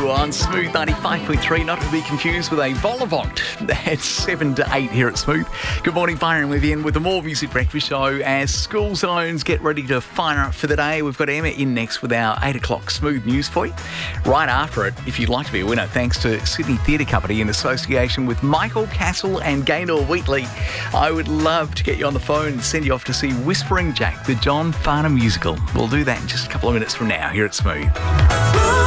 you on Smooth 95.3, not to be confused with a Volavont. It's 7 to 8 here at Smooth. Good morning, Byron with you in with the More Music Breakfast Show. As school zones get ready to fire up for the day, we've got Emma in next with our 8 o'clock Smooth News for you. Right after it, if you'd like to be a winner, thanks to Sydney Theatre Company in association with Michael Castle and Gaynor Wheatley, I would love to get you on the phone and send you off to see Whispering Jack, the John Farnham musical. We'll do that in just a couple of minutes from now here at Smooth.